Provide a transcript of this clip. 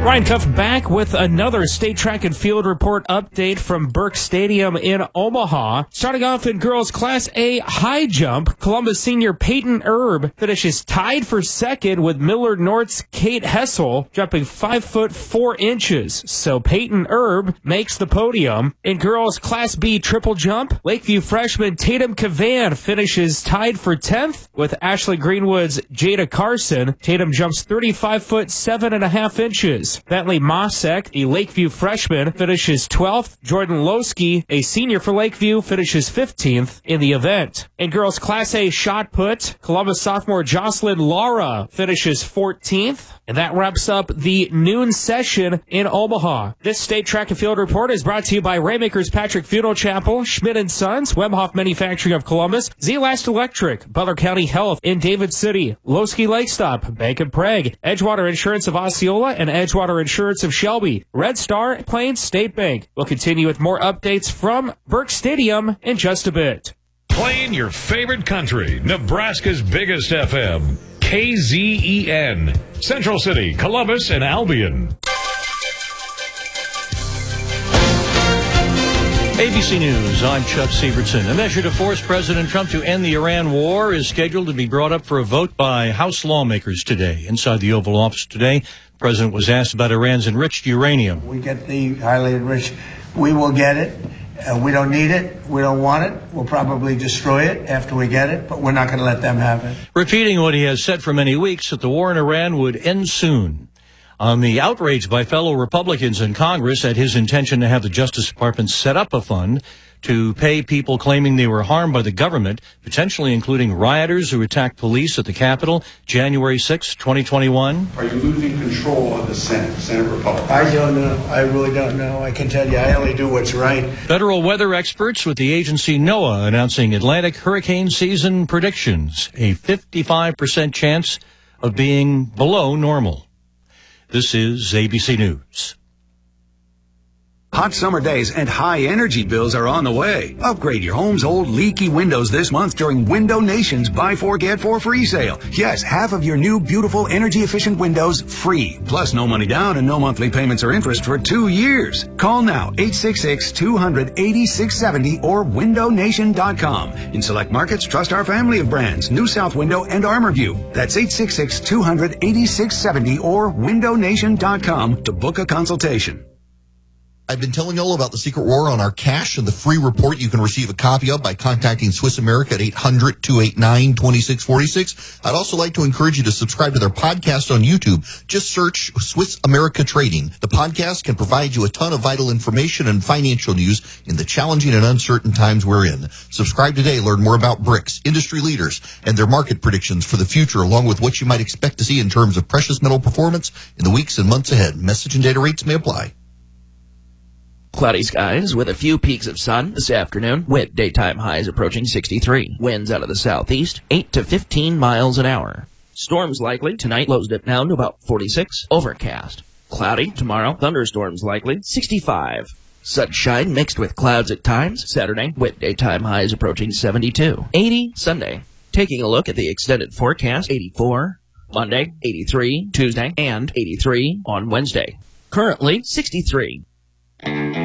Ryan Cuff back with another state track and field report update from Burke Stadium in Omaha. Starting off in girls Class A high jump, Columbus senior Peyton Erb finishes tied for second with Millard North's Kate Hessel, jumping 5 foot 4 inches. So Peyton Erb makes the podium. In girls Class B triple jump, Lakeview freshman Tatum Cavan finishes tied for 10th with Ashley Greenwood's Jada Carson. Tatum jumps 35 foot 7.5 inches. Bentley Mosek, the Lakeview freshman, finishes 12th. Jordan Lowski, a senior for Lakeview, finishes 15th in the event. In girls Class A shot put, Columbus sophomore Jocelyn Lara finishes 14th. And that wraps up the noon session in Omaha. This state track and field report is brought to you by Raymakers Patrick Funeral Chapel, Schmidt & Sons, Wemhoff Manufacturing of Columbus, Z-Last Electric, Butler County Health in David City, Lowski Lake Stop, Bank of Prague, Edgewater Insurance of Osceola, and Edgewater Insurance of Shelby, Red Star, Plains State Bank. We'll continue with more updates from Burke Stadium in just a bit. Playing your favorite country, Nebraska's biggest FM, KZEN, Central City, Columbus, and Albion. ABC News, I'm Chuck Sievertson. A measure to force President Trump to end the Iran war is scheduled to be brought up for a vote by House lawmakers today. Inside the Oval Office today, the president was asked about Iran's enriched uranium. We get the highly enriched. We will get it. We don't need it. We don't want it. We'll probably destroy it after we get it, but we're not going to let them have it. Repeating what he has said for many weeks, that the war in Iran would end soon. On the outrage by fellow Republicans in Congress at his intention to have the Justice Department set up a fund to pay people claiming they were harmed by the government, potentially including rioters who attacked police at the Capitol January 6, 2021. Are you losing control of the Senate Republicans? I don't know. I really don't know. I can tell you, I only do what's right. Federal weather experts with the agency NOAA announcing Atlantic hurricane season predictions, a 55% chance of being below normal. This is ABC News. Hot summer days and high energy bills are on the way. Upgrade your home's old leaky windows this month during Window Nation's Buy 4 Get 4 free sale. Yes, half of your new beautiful energy efficient windows free. Plus no money down and no monthly payments or interest for 2 years. Call now 866-200-8670 or windownation.com. In select markets, trust our family of brands, New South Window and ArmorView. That's 866-200-8670 or windownation.com to book a consultation. I've been telling you all about the Secret War on our cash and the free report you can receive a copy of by contacting Swiss America at 800-289-2646. I'd also like to encourage you to subscribe to their podcast on YouTube. Just search Swiss America Trading. The podcast can provide you a ton of vital information and financial news in the challenging and uncertain times we're in. Subscribe today. Learn more about BRICS, industry leaders, and their market predictions for the future, along with what you might expect to see in terms of precious metal performance in the weeks and months ahead. Message and data rates may apply. Cloudy skies with a few peaks of sun this afternoon, with daytime highs approaching 63. Winds out of the southeast, 8 to 15 miles an hour. Storms likely tonight, lows dip down to about 46. Overcast. Cloudy tomorrow, thunderstorms likely, 65. Sunshine mixed with clouds at times, Saturday, with daytime highs approaching 72. 80 Sunday. Taking a look at the extended forecast, 84. Monday, 83. Tuesday, and 83 on Wednesday. Currently, 63.